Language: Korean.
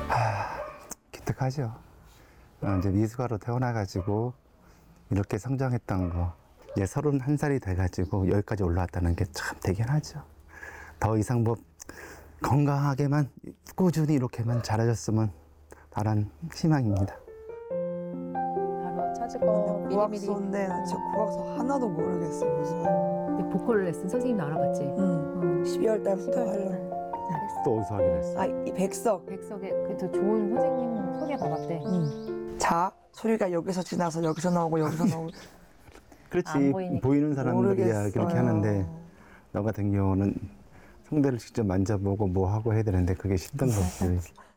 기특하죠. 이제 미숙아로 태어나가지고 이렇게 성장했던 거, 이제 31살이 돼가지고 여기까지 올라왔다는 게 참 대견하죠. 더 이상 뭐 건강하게만 꾸준히 이렇게만 잘해줬으면 바란 희망입니다. 바로 찾고 미리미리. 국악서인데 나 진짜 국악서 하나도 모르겠어. 무슨. 보컬 레슨 선생님도 알아봤지? 응. 12월 달부터 하려고. 잘했어. 또 어디서 확인했어? 아, 이 백석. 백석에 더 좋은 선생님 소개받았대. 자, 소리가 여기서 지나서 여기서 나오고 여기서 나오고. 그렇지. 안 보이니까. 보이는 사람들이야 모르겠어요. 그렇게 하는데 너 같은 경우는 성대를 직접 만져보고 뭐 하고 해야 되는데 그게 힘든 거지.